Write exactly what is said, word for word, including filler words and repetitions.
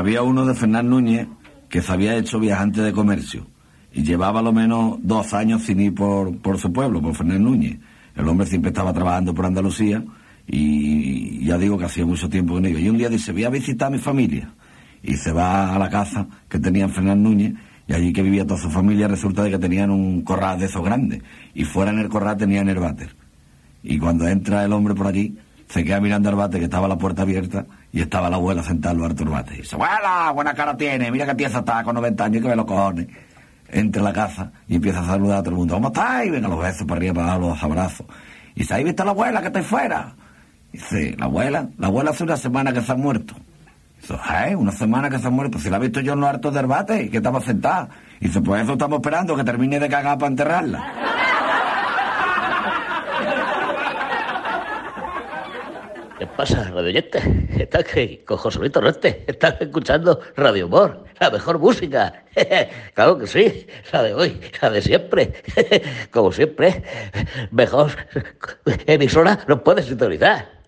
había uno de Fernán Núñez que se había hecho viajante de comercio y llevaba a lo menos dos años sin ir por, por su pueblo, por Fernán Núñez. El hombre siempre estaba trabajando por Andalucía y ya digo que hacía mucho tiempo que no iba. Y un día dice, voy a visitar a mi familia. Y se va a la casa que tenía Fernán Núñez, y allí que vivía toda su familia resulta de que tenían un corral de esos grandes. Y fuera en el corral tenían el váter. Y cuando entra el hombre por allí, se queda mirando al váter, que estaba la puerta abierta, y estaba la abuela sentada en lo alto del váter. Y dice, abuela, buena cara tiene, mira qué tiesa está, con noventa años, que me lo cojones. Entra a la casa y empieza a saludar a todo el mundo. ¿Cómo estáis? Venga, los besos para arriba, para abajo, los abrazos. Y dice, ¿ahí visto a la abuela que está ahí fuera? Dice, ¿la abuela? La abuela hace una semana que se ha muerto. Dice, ¿eh? ¿Una semana que se ha muerto? Si la he visto yo en los hartos del bate, que estaba sentada. Dice, pues eso estamos esperando, que termine de cagar para enterrarla. ¿Qué pasa, radioyentes? Estás que con José Luis Torrente, estás escuchando Radio Humor, la mejor música. Claro que sí, la de hoy, la de siempre. Como siempre, mejor emisora no puedes sintonizar.